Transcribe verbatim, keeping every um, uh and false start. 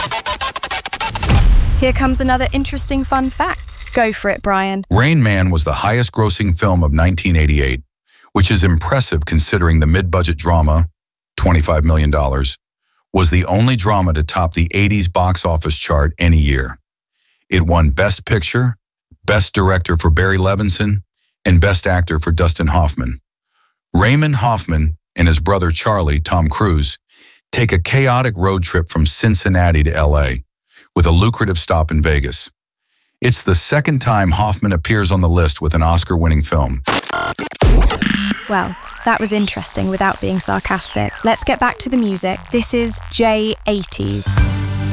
Here comes another interesting fun fact. Go for it, Brian. Rain Man was the highest-grossing film of nineteen eighty-eight, which is impressive considering the mid-budget drama, twenty-five million dollars, was the only drama to top the eighties box office chart any year. It won Best Picture, Best Director for Barry Levinson, and Best Actor for Dustin Hoffman. Raymond Hoffman and his brother Charlie, Tom Cruise, take a chaotic road trip from Cincinnati to L A, with a lucrative stop in Vegas. It's the second time Hoffman appears on the list with an Oscar-winning film. Well, that was interesting without being sarcastic. Let's get back to the music. This is J eighties.